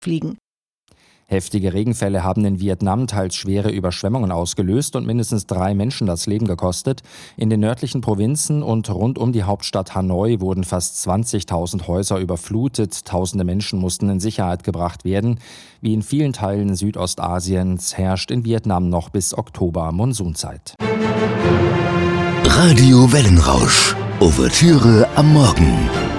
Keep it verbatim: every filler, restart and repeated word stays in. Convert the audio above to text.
fliegen. Heftige Regenfälle haben in Vietnam teils schwere Überschwemmungen ausgelöst und mindestens drei Menschen das Leben gekostet. In den nördlichen Provinzen und rund um die Hauptstadt Hanoi wurden fast zwanzigtausend Häuser überflutet. Tausende Menschen mussten in Sicherheit gebracht werden. Wie in vielen Teilen Südostasiens herrscht in Vietnam noch bis Oktober Monsunzeit. Radio Wellenrausch. Ouvertüre am Morgen.